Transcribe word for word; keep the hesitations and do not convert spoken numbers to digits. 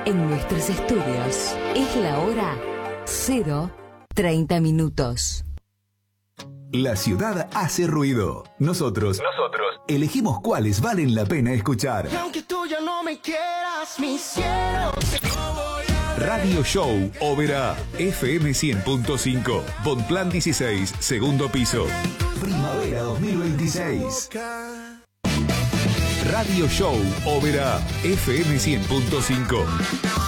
En nuestros estudios es la hora cero treinta minutos. La ciudad hace ruido. Nosotros, nosotros elegimos cuáles valen la pena escuchar. Y aunque tú ya no me quieras, mi cielo. Radio Show Ópera F M cien punto cinco, Bonplan dieciséis, segundo piso. Primavera dos mil veintiséis. Radio Show Ópera F M cien punto cinco.